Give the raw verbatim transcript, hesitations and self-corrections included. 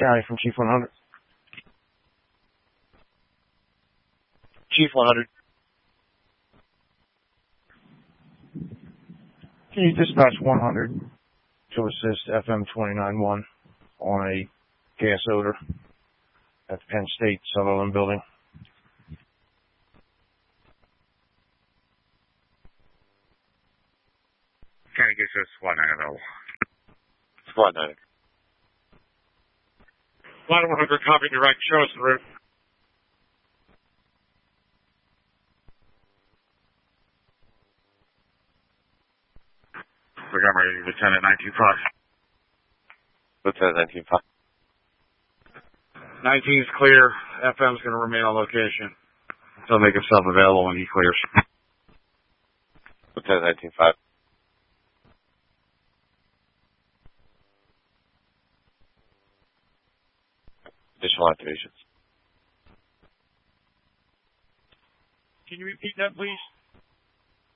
County from Chief one hundred. Chief one hundred. Can you dispatch one hundred to assist F M twenty-nine one on a gas odor at the Penn State Sutherland building? Can you get us one hundred? one hundred. one hundred, copy direct, show us the route. Montgomery, Lieutenant nineteen five. Lieutenant nineteen five. nineteen's clear. F M's going to remain on location. He'll make himself available when he clears. Lieutenant nineteen five. Additional activations. Can you repeat that, please?